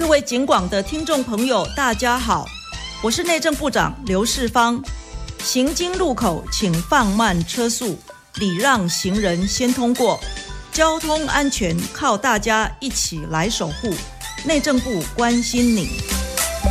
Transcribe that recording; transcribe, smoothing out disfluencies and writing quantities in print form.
各位警广的听众朋友，大家好，我是内政部长刘世芳。行经路口请放慢车速，礼让行人先通过。交通安全靠大家一起来守护。内政部关心你。